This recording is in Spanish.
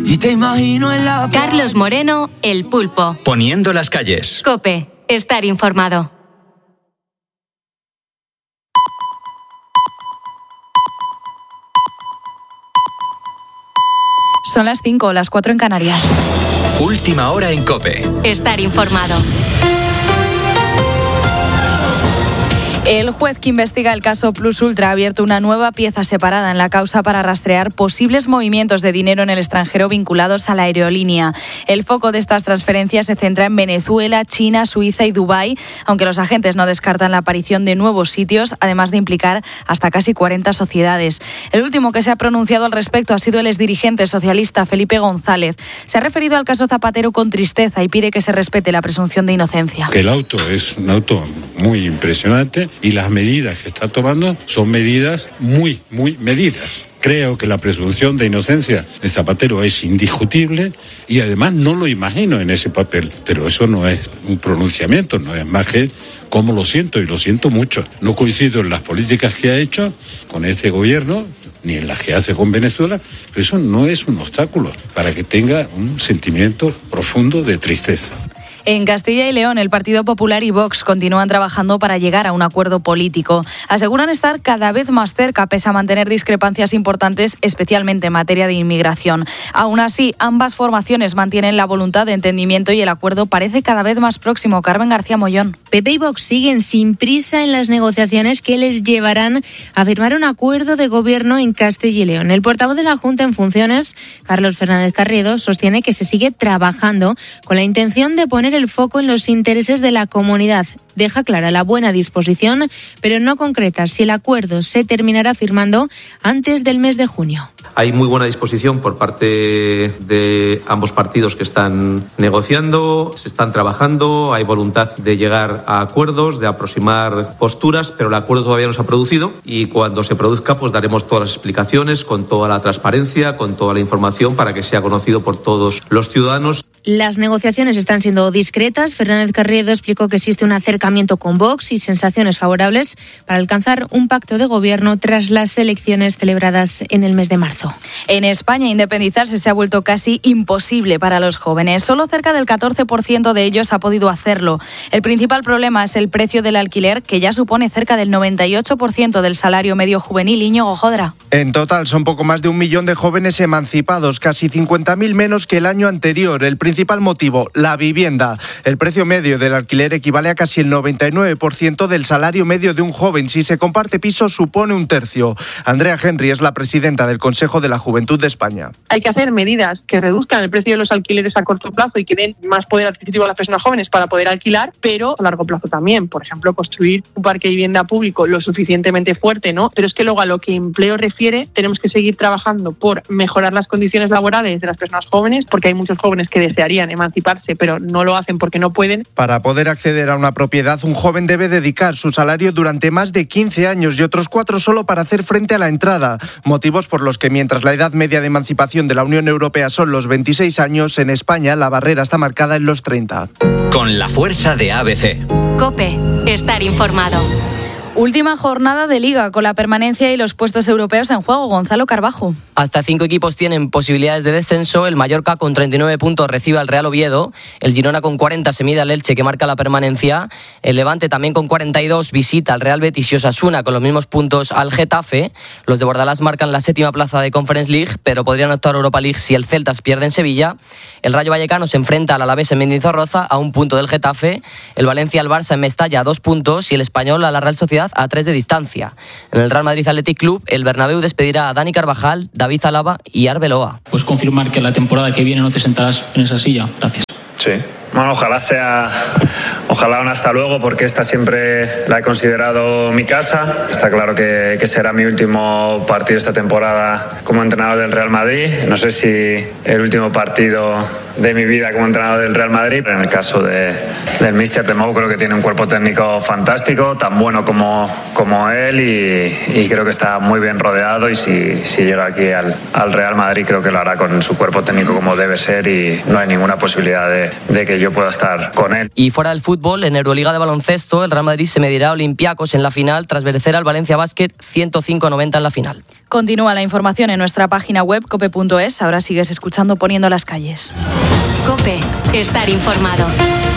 Y te imagino en la... Carlos Moreno, El Pulpo. Poniendo las calles. COPE. Estar informado. Son las 5, las 4 en Canarias. Última hora en COPE. Estar informado. El juez que investiga el caso Plus Ultra ha abierto una nueva pieza separada en la causa para rastrear posibles movimientos de dinero en el extranjero vinculados a la aerolínea. El foco de estas transferencias se centra en Venezuela, China, Suiza y Dubái, aunque los agentes no descartan la aparición de nuevos sitios, además de implicar hasta casi 40 sociedades. El último que se ha pronunciado al respecto ha sido el exdirigente socialista Felipe González. Se ha referido al caso Zapatero con tristeza y pide que se respete la presunción de inocencia. El auto es un auto muy impresionante y las medidas que está tomando son medidas muy medidas. Creo que la presunción de inocencia de Zapatero es indiscutible y además no lo imagino en ese papel. Pero eso no es un pronunciamiento, no es más que cómo lo siento, y lo siento mucho. No coincido en las políticas que ha hecho con este gobierno, ni en las que hace con Venezuela, pero eso no es un obstáculo para que tenga un sentimiento profundo de tristeza. En Castilla y León, el Partido Popular y Vox continúan trabajando para llegar a un acuerdo político. Aseguran estar cada vez más cerca, pese a mantener discrepancias importantes, especialmente en materia de inmigración. Aún así, ambas formaciones mantienen la voluntad de entendimiento y el acuerdo parece cada vez más próximo. Carmen García Mollón. PP y Vox siguen sin prisa en las negociaciones que les llevarán a firmar un acuerdo de gobierno en Castilla y León. El portavoz de la Junta en funciones, Carlos Fernández Carriedo, sostiene que se sigue trabajando con la intención de poner el foco en los intereses de la comunidad. Deja clara la buena disposición, pero no concreta si el acuerdo se terminará firmando antes del mes de junio. Hay muy buena disposición por parte de ambos partidos que están negociando, se están trabajando, hay voluntad de llegar a acuerdos, de aproximar posturas, pero el acuerdo todavía no se ha producido y cuando se produzca pues daremos todas las explicaciones, con toda la transparencia, con toda la información para que sea conocido por todos los ciudadanos. Las negociaciones están siendo discretas. Fernández Carriedo explicó que existe un acercamiento con Vox y sensaciones favorables para alcanzar un pacto de gobierno tras las elecciones celebradas en el mes de marzo. En España, independizarse se ha vuelto casi imposible para los jóvenes. Solo cerca del 14% de ellos ha podido hacerlo. El principal problema es el precio del alquiler, que ya supone cerca del 98% del salario medio juvenil. Íñigo Jodra. En total son poco más de 1 millón de jóvenes emancipados, casi 50.000 menos que el año anterior. El principal motivo, la vivienda. El precio medio del alquiler equivale a casi el 99% del salario medio de un joven. Si se comparte piso, supone 1/3. Andrea Henry es la presidenta del Consejo de la Juventud de España. Hay que hacer medidas que reduzcan el precio de los alquileres a corto plazo y que den más poder adquisitivo a las personas jóvenes para poder alquilar, pero a largo plazo también. Por ejemplo, construir un parque de vivienda público lo suficientemente fuerte, ¿no? Pero es que luego a lo que empleo refiere, tenemos que seguir trabajando por mejorar las condiciones laborales de las personas jóvenes, porque hay muchos jóvenes que desearían emanciparse, pero no lo hacen porque no pueden. Para poder acceder a una propiedad, un joven debe dedicar su salario durante más de 15 años y otros 4 solo para hacer frente a la entrada. Motivos por los que mientras la edad media de emancipación de la Unión Europea son los 26 años, en España la barrera está marcada en los 30. Con la fuerza de ABC. COPE. Estar informado. Última jornada de Liga, con la permanencia y los puestos europeos en juego. Gonzalo Carbajo. Hasta 5 equipos tienen posibilidades de descenso. El Mallorca con 39 puntos recibe al Real Oviedo. El Girona con 40 se mide al Elche, que marca la permanencia. El Levante también con 42 visita al Real Betis y Osasuna con los mismos puntos al Getafe. Los de Bordalás marcan la 7ª plaza de Conference League, pero podrían optar a Europa League si el Celtas pierde en Sevilla. El Rayo Vallecano se enfrenta al Alavés en Mendizorroza a 1 punto del Getafe. El Valencia al Barça en Mestalla a 2 puntos y el Español a la Real Sociedad a 3 de distancia. En el Real Madrid Athletic Club, el Bernabéu despedirá a Dani Carvajal, David Alaba y Arbeloa. Pues confirmar que la temporada que viene no te sentarás en esa silla. Gracias. Sí. Bueno, ojalá un hasta luego, porque esta siempre la he considerado mi casa. Está claro que será mi último partido esta temporada como entrenador del Real Madrid. No sé si el último partido de mi vida como entrenador del Real Madrid. En el caso del míster de Mou, creo que tiene un cuerpo técnico fantástico, tan bueno como él, y creo que está muy bien rodeado, y si llega aquí al Real Madrid creo que lo hará con su cuerpo técnico como debe ser, y no hay ninguna posibilidad de que yo pueda estar con él. Y fuera del fútbol, en Euroliga de baloncesto, el Real Madrid se medirá a Olympiacos en la final tras vencer al Valencia Basket 105-90 en la final. Continúa la información en nuestra página web cope.es. Ahora sigues escuchando Poniendo las calles. COPE. Estar informado.